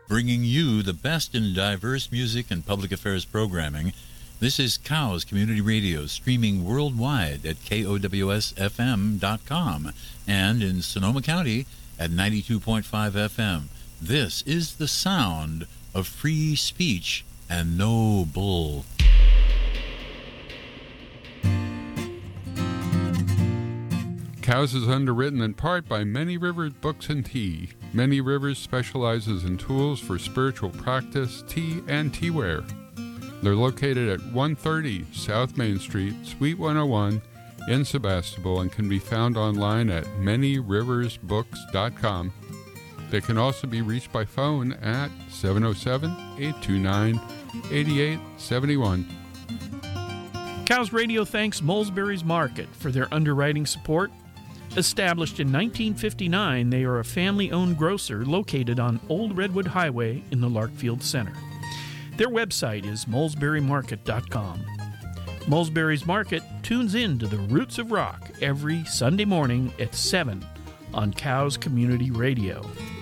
bringing you the best in diverse music and public affairs programming. This is Cows Community Radio, streaming worldwide at KOWSFM.com and in Sonoma County at 92.5 FM. This is the sound of free speech and no bull. Cows is underwritten in part by Many Rivers Books and Tea. Many Rivers specializes in tools for spiritual practice, tea, and teaware. They're located at 130 South Main Street, Suite 101 in Sebastopol, and can be found online at manyriversbooks.com. They can also be reached by phone at 707-829-8871. Cows Radio thanks Molesbury's Market for their underwriting support. Established in 1959, they are a family-owned grocer located on Old Redwood Highway in the Larkfield Center. Their website is molesburymarket.com. Molesbury's Market tunes in to the Roots of Rock every Sunday morning at 7 on Cows Community Radio.